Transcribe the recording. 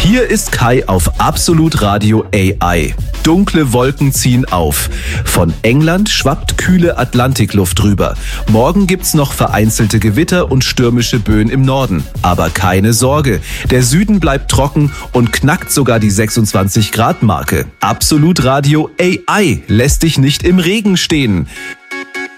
Hier ist Kai auf Absolut Radio AI. Dunkle Wolken ziehen auf. Von England schwappt kühle Atlantikluft drüber. Morgen gibt's noch vereinzelte Gewitter und stürmische Böen im Norden. Aber keine Sorge, der Süden bleibt trocken und knackt sogar die 26-Grad-Marke. Absolut Radio AI lässt dich nicht im Regen stehen.